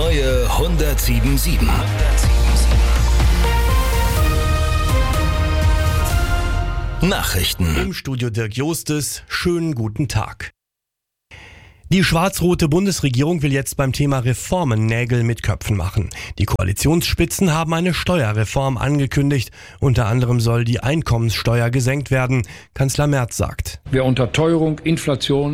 neue 107.7. Nachrichten. Im Studio Dirk Jostes. Schönen guten Tag. Die schwarz-rote Bundesregierung will jetzt beim Thema Reformen Nägel mit Köpfen machen. Die Koalitionsspitzen haben eine Steuerreform angekündigt. Unter anderem soll die Einkommenssteuer gesenkt werden. Kanzler Merz sagt: Wer unter Teuerung, Inflation